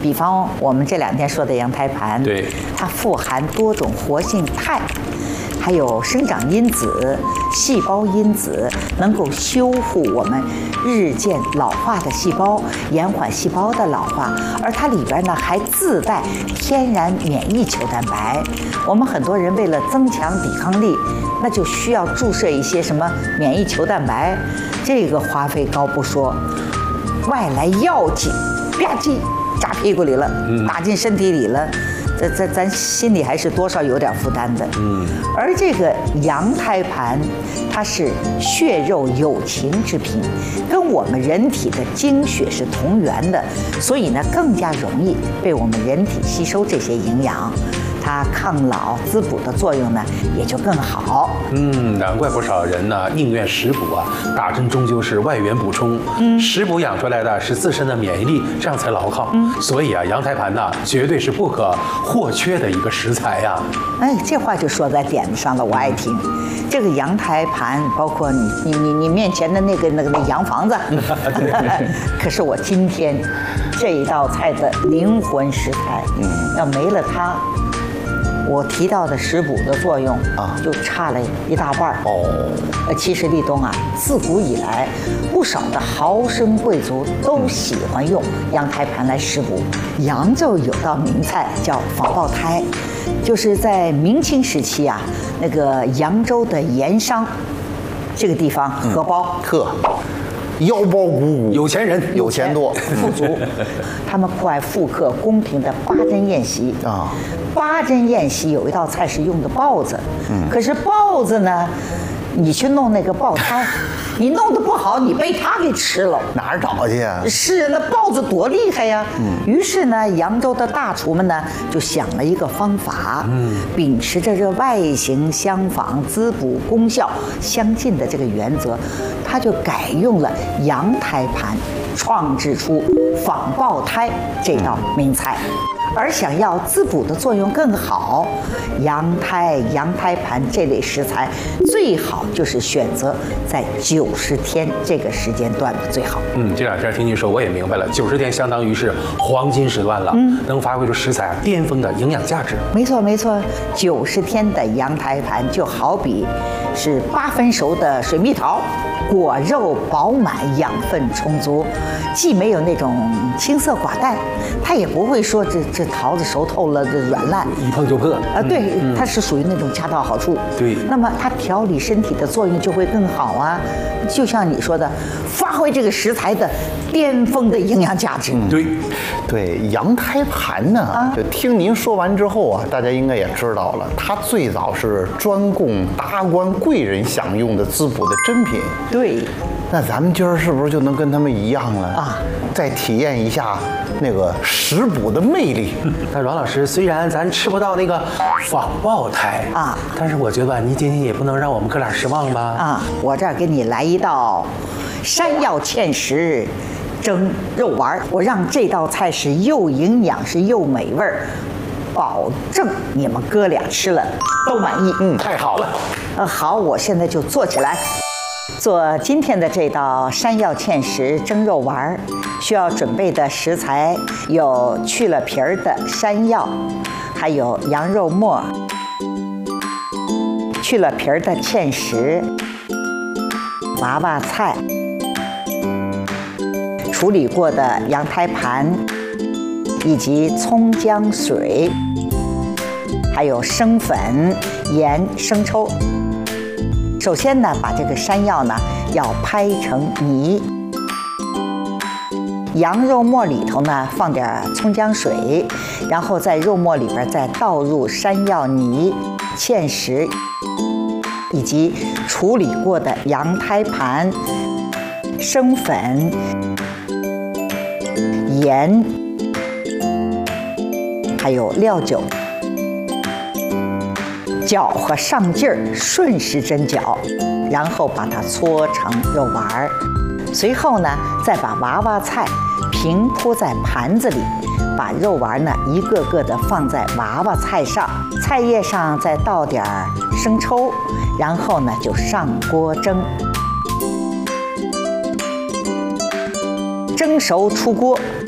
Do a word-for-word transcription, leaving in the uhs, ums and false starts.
比方我们这两天说的羊胎盘， 对， 它富含多种活性肽，还有生长因子、细胞因子，能够修复我们日渐老化的细胞，延缓细胞的老化。而它里边呢还自带天然免疫球蛋白。我们很多人为了增强抵抗力，那就需要注射一些什么免疫球蛋白，这个花费高不说，外来药剂吧唧扎屁股里了，打进身体里了。这这咱心里还是多少有点负担的。嗯，而这个羊胎盘，它是血肉有情之品，跟我们人体的精血是同源的，所以呢更加容易被我们人体吸收这些营养。它抗老滋补的作用呢也就更好。 嗯，难怪不少人呢宁愿食补啊，打针终究是外源补充。嗯，食补养出来的是自身的免疫力，这样才牢靠。嗯，所以啊，羊胎盘呢绝对是不可或缺的一个食材呀。 哎，这话就说在点子上了，我爱听。这个羊胎盘，包括你你你你面前的那个那个那洋房子，可是我今天这一道菜的灵魂食材，嗯，要没了它。我提到的食补的作用啊，就差了一大半哦。呃，其实立冬啊，自古以来，不少的豪绅贵族都喜欢用羊胎盘来食补。扬州有道名菜叫仿爆胎，就是在明清时期啊，那个扬州的盐商这个地方荷包特。腰包鼓鼓， 有钱人， 有钱多， 富足，他们酷爱复刻宫廷的八珍宴席啊。八珍宴席有一道菜是用的豹子，嗯，可是豹子呢，你去弄那个爆胎，你弄得不好，你被它给吃了， 哪儿找去啊？ 是那豹子多厉害呀！嗯，于是呢，扬州的大厨们呢就想了一个方法，嗯，秉持着这外形相仿、滋补功效相近的这个原则，他就改用了羊胎盘，创制出仿爆胎这道名菜。而想要滋补的作用更好，羊胎、羊胎盘这类食材最好就是选择在九十天这个时间段的最好。 嗯，这两天听您说，我也明白了，九十天相当于是黄金时段了，嗯，能发挥出食材啊巅峰的营养价值。 没错没错，九十天的羊胎盘就好比是八分熟的水蜜桃，果肉饱满，养分充足，既没有那种青涩寡淡，它也不会说这这桃子熟透了这软烂， 一碰就破啊。对，嗯、它是属于那种恰到好处。 对， 那么它调理身体的作用就会更好啊。就像你说的，发挥这个食材的巅峰的营养价值。 嗯、对， 对，羊胎盘呢，啊、就听您说完之后啊，大家应该也知道了，它最早是专供达官贵人享用的滋补的珍品。 对。 那咱们今儿是不是就能跟他们一样了啊？再体验一下那个食补的魅力。 那阮老师，虽然咱吃不到那个仿爆胎啊，但是我觉得你今天也不能让我们哥俩失望吧？ 啊，我这儿给你来一道山药芡实蒸肉丸，我让这道菜是又营养是又美味儿，保证你们哥俩吃了都满意。 嗯，太好了。 呃，好，我现在就做起来。做今天的这道山药芡实蒸肉丸，需要准备的食材有去了皮儿的山药，还有羊肉末，去了皮儿的芡实，娃娃菜，处理过的羊胎盘，以及葱姜水，还有生粉、盐、生抽。首先呢，把这个山药呢要拍成泥，羊肉末里头呢放点葱姜水，然后在肉末里边再倒入山药泥、芡实以及处理过的羊胎盘、生粉、盐，还有料酒。搅和上劲儿，顺时针搅，然后把它搓成肉丸儿。随后呢，再把娃娃菜平铺在盘子里，把肉丸呢一个个的放在娃娃菜上，菜叶上再倒点生抽，然后呢就上锅蒸。蒸熟出锅，